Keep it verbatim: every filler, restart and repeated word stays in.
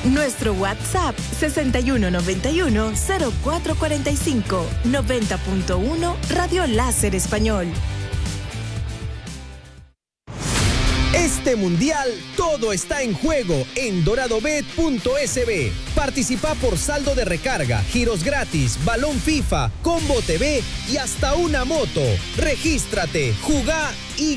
Nuestro WhatsApp sesenta y uno noventa y uno cero cuatro cuarenta y cinco noventa punto uno Radio Láser Español. Este mundial todo está en juego en doradobet punto es be. Participa por saldo de recarga, giros gratis, balón FIFA, combo T V y hasta una moto. Regístrate, jugá y